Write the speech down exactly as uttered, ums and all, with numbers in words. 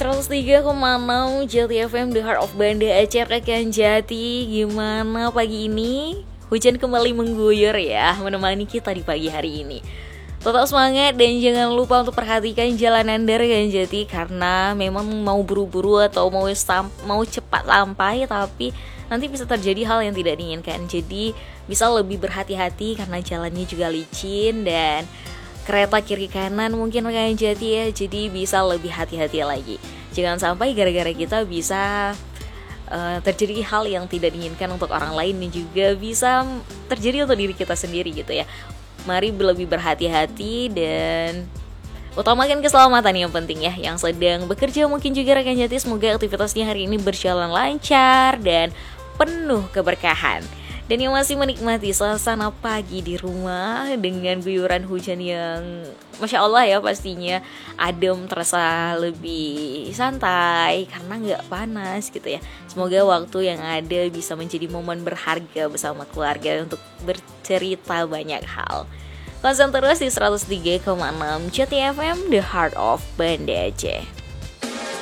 seratus tiga koma enam Jati F M, The Heart of Banda Aceh, rekan Jati. Gimana pagi ini? Hujan kembali mengguyur ya, menemani kita di pagi hari ini. Tetap semangat dan jangan lupa untuk perhatikan jalanan dari rekan Jati, karena memang mau buru-buru atau mau sam- mau cepat sampai, tapi nanti bisa terjadi hal yang tidak diinginkan. Jadi bisa lebih berhati-hati karena jalannya juga licin dan kereta kiri kanan mungkin rekan Jati ya, jadi bisa lebih hati-hati lagi. Jangan sampai gara-gara kita bisa uh, terjadi hal yang tidak diinginkan untuk orang lain, dan juga bisa terjadi untuk diri kita sendiri gitu ya. Mari lebih berhati-hati dan utamakan keselamatan yang penting ya. Yang sedang bekerja mungkin juga rekan Jati, semoga aktivitasnya hari ini berjalan lancar dan penuh keberkahan. Dan yang masih menikmati suasana pagi di rumah dengan guyuran hujan yang Masya Allah ya, pastinya adem, terasa lebih santai karena gak panas gitu ya. Semoga waktu yang ada bisa menjadi momen berharga bersama keluarga untuk bercerita banyak hal. Konsen terus di seratus tiga koma enam Jati F M, The Heart of Banda Aceh.